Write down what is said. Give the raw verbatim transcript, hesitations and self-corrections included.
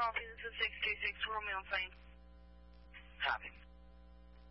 Coffee, this is six two six Romeo Plain. Copy.